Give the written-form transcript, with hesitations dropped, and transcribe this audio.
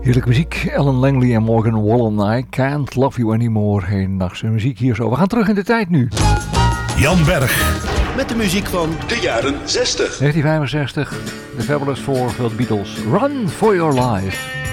Heerlijke muziek. Ellen Langley en Morgan Wallen. I Can't Love You Anymore. Hedendaagse muziek hier zo. We gaan terug in de tijd nu. Jan Berg. Met de muziek van de jaren 60. 1965. The Fabulous Four van de Beatles. Run for Your Life.